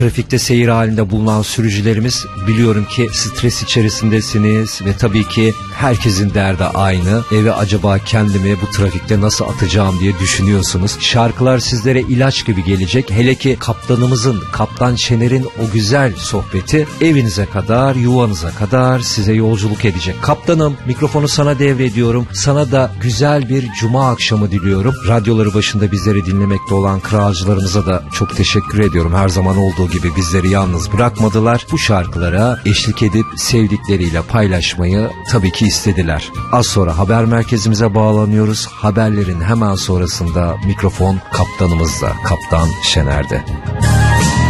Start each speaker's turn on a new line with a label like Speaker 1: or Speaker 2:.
Speaker 1: Trafikte seyir halinde bulunan sürücülerimiz, biliyorum ki stres içerisindesiniz ve tabii ki herkesin derdi aynı. Eve acaba kendimi bu trafikte nasıl atacağım diye düşünüyorsunuz. Şarkılar sizlere ilaç gibi gelecek. Hele ki kaptanımızın, Kaptan Şener'in o güzel sohbeti evinize kadar, yuvanıza kadar size yolculuk edecek. Kaptanım, mikrofonu sana devrediyorum. Sana da güzel bir cuma akşamı diliyorum. Radyoları başında bizleri dinlemekte olan kralcılarımıza da çok teşekkür ediyorum. Her zaman olduğu gibi bizleri yalnız bırakmadılar. Bu şarkılara eşlik edip sevdikleriyle paylaşmayı tabii ki istediler. Az sonra haber merkezimize bağlanıyoruz. Haberlerin hemen sonrasında mikrofon kaptanımızda, Kaptan Şener'de.